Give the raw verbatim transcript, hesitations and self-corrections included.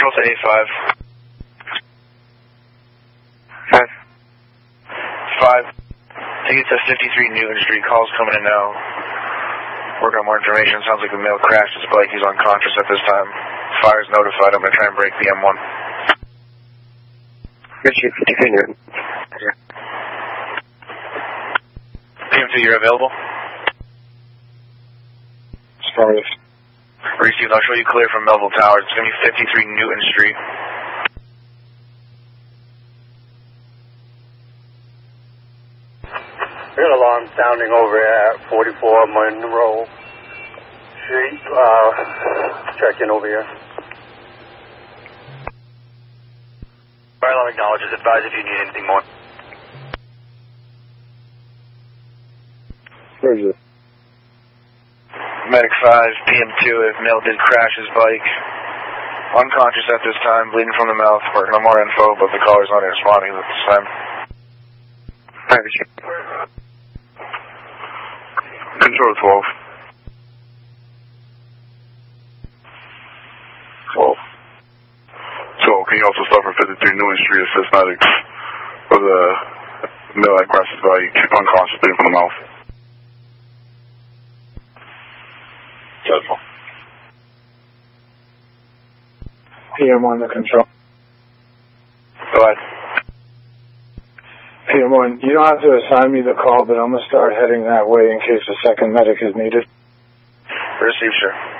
Control to A five. Five. Five. Take it to fifty-three Newton Street. Call's coming in now. Work on more information. Sounds like the male crashed his bike. He's unconscious at this time. Fire's notified. I'm going to try and break the M one. Richie, fifty-three Newton. P M two, you're available? Affirmative. Received. I'll show you clear from Melville Towers. It's going to be fifty-three Newton Street. We got alarm sounding over at forty-four Monroe Street. Uh, checking over here. Fire alarm acknowledges. Advise if you need anything more. Where's it? Medic five, P M two, if male did crash his bike. Unconscious at this time, bleeding from the mouth. Working on more info, but the caller's not responding at this time. Private. Control twelve. twelve. So, can you also stop for fifty-three Newton Street, assist medics for the male that crashed his bike, unconscious, bleeding from the mouth? P M one to control. Go ahead. P M one, you don't have to assign me the call, but I'm going to start heading that way in case a second medic is needed. Received, sir.